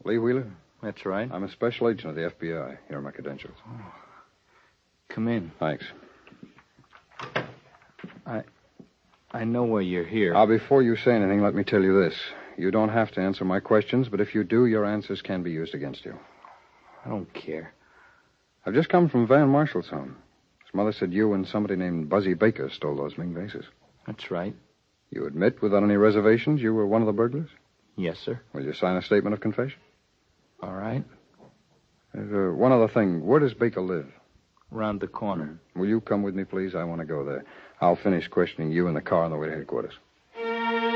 Lee Wheeler? That's right. I'm a special agent of the FBI. Here are my credentials. Come in. Thanks. I know why you're here. Before you say anything, let me tell you this. You don't have to answer my questions, but if you do, your answers can be used against you. I don't care. I've just come from Van Marshall's home. His mother said you and somebody named Buzzy Baker stole those Ming vases. That's right. You admit, without any reservations, you were one of the burglars? Yes, sir. Will you sign a statement of confession? All right. There's one other thing. Where does Baker live? Round the corner. Will you come with me, please? I want to go there. I'll finish questioning you in the car on the way to headquarters.